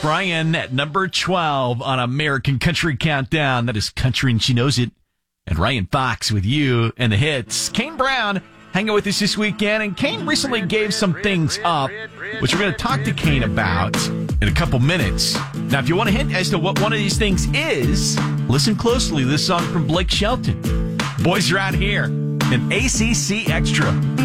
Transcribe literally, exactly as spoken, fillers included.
Brian at number twelve on American Country Countdown. That is Country and She Knows It. And Ryan Fox with you and the hits. Kane Brown hanging with us this weekend. And Kane recently gave some things up, which we're going to talk to Kane about in a couple minutes. Now, if you want a hint as to what one of these things is, listen closely. This song from Blake Shelton. Boys Are Out Here, an A C C Extra.